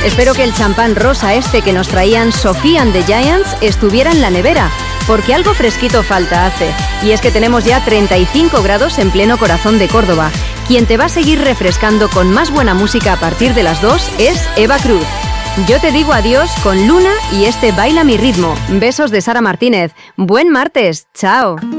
Espero que el champán rosa este que nos traían Sophie and the Giants estuviera en la nevera, porque algo fresquito falta hace. Y es que tenemos ya 35 grados en pleno corazón de Córdoba. Quien te va a seguir refrescando con más buena música a partir de las 2 es Eva Cruz. Yo te digo adiós con Luna y este Baila mi ritmo. Besos de Sara Martínez. Buen martes. Chao.